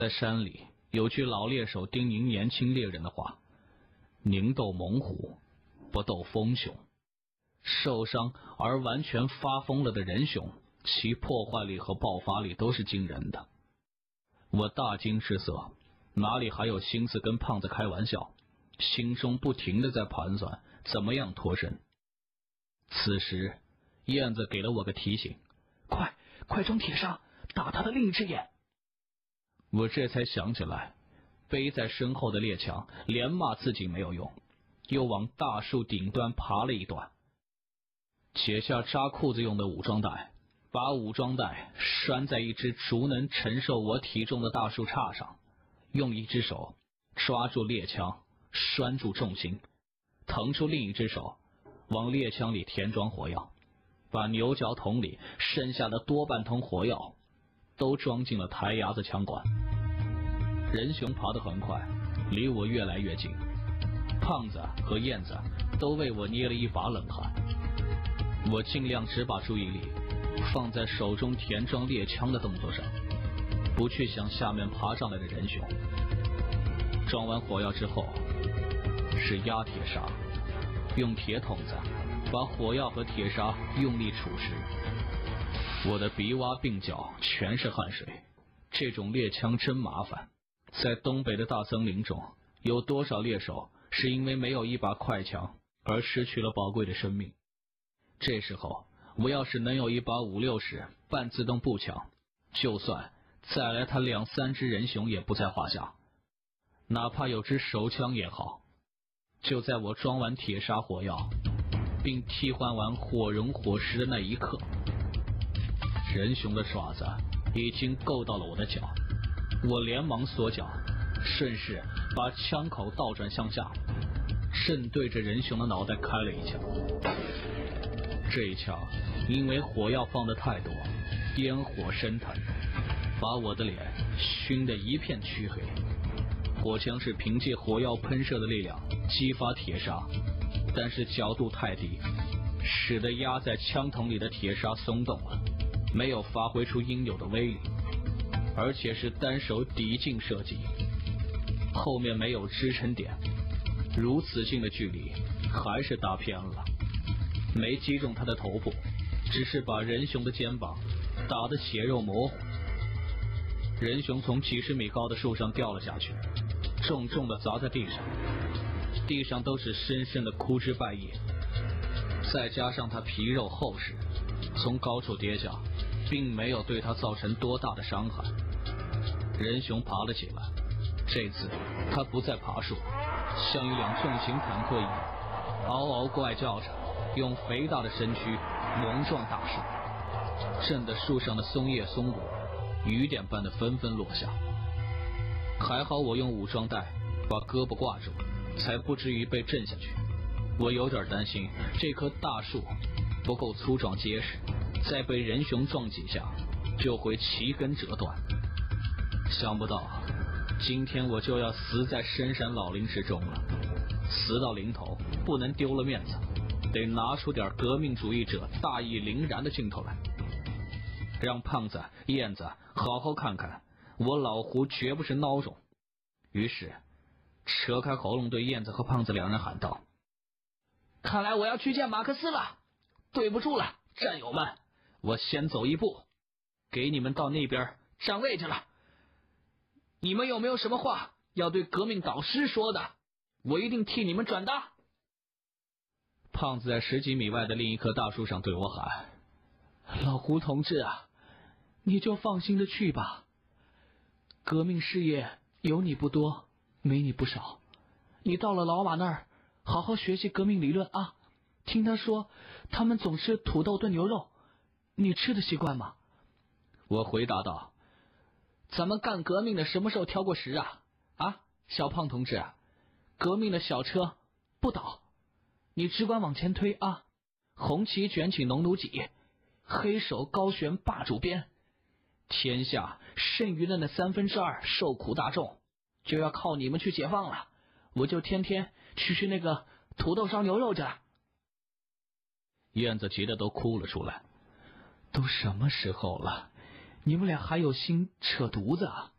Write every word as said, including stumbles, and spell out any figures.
在山里有句老猎手叮咛年轻猎人的话：宁斗猛虎，不斗疯熊。受伤而完全发疯了的人熊，其破坏力和爆发力都是惊人的。我大惊失色，哪里还有心思跟胖子开玩笑，心中不停地在盘算怎么样脱身。此时燕子给了我个提醒： 快快装铁砂，打他的另一只眼。 我这才想起来，背在身后的猎枪连骂自己没有用，又往大树顶端爬了一段，解下扎裤子用的武装带，把武装带拴在一只足能承受我体重的大树杈上，用一只手抓住猎枪，拴住重心，腾出另一只手往猎枪里填装火药，把牛角桶里剩下的多半桶火药都装进了台牙子枪管。人熊爬得很快，离我越来越近，胖子和燕子都为我捏了一把冷汗。我尽量只把注意力放在手中填装猎枪的动作上，不去想下面爬上来的人熊。装完火药之后是压铁砂，用铁桶子把火药和铁砂用力杵实。我的鼻洼鬓角全是汗水，这种猎枪真麻烦。在东北的大森林中，有多少猎手是因为没有一把快枪而失去了宝贵的生命？这时候我要是能有一把五六式半自动步枪，就算再来他两三只人熊也不在话下，哪怕有支手枪也好。就在我装完铁砂火药并替换完火绒火石的那一刻，人熊的爪子已经够到了我的脚，我连忙缩脚，顺势把枪口倒转向下，正对着人熊的脑袋开了一枪。这一枪因为火药放的太多，烟火升腾，把我的脸熏得一片黢黑。火枪是凭借火药喷射的力量激发铁砂，但是角度太低，使得压在枪筒里的铁砂松动了，没有发挥出应有的威力，而且是单手抵近射击，后面没有支撑点，如此近的距离还是打偏了，没击中他的头部，只是把人熊的肩膀打得血肉模糊。人熊从几十米高的树上掉了下去，重重地砸在地上，地上都是深深的枯枝败叶，再加上他皮肉厚实，从高处跌下并没有对他造成多大的伤害。人熊爬了起来，这次他不再爬树，像一辆重型坦克一样嗷嗷怪叫着，用肥大的身躯猛撞大树，震得树上的松叶松果雨点般的纷纷落下。还好我用武装带把胳膊挂住，才不至于被震下去。我有点担心这棵大树不够粗壮结实，再被人熊撞几下就会齐根折断。想不到今天我就要死在深山老林之中了，死到临头不能丢了面子，得拿出点革命主义者大义凛然的劲头来，让胖子燕子好好看看我老胡绝不是孬种。于是扯开喉咙对燕子和胖子两人喊道： 看来我要去见马克思了，对不住了战友们， 我先走一步，给你们到那边占位去了。你们有没有什么话要对革命导师说的？我一定替你们转达。 胖子在十几米外的另一棵大树上对我喊： 老胡同志啊，你就放心的去吧，革命事业有你不多，没你不少。你到了老马那儿，好好学习革命理论啊。听他说他们总吃土豆炖牛肉，你吃的习惯吗？ 我回答道： 咱们干革命的什么时候挑过食啊？啊，小胖同志，革命的小车不倒，你只管往前推啊！红旗卷起农奴戟，黑手高悬霸主鞭，天下剩余的那三分之二受苦大众就要靠你们去解放了，我就天天去吃那个土豆烧牛肉去了。 燕子急得都哭了出来， 都什么时候了，你们俩还有心扯犊子啊？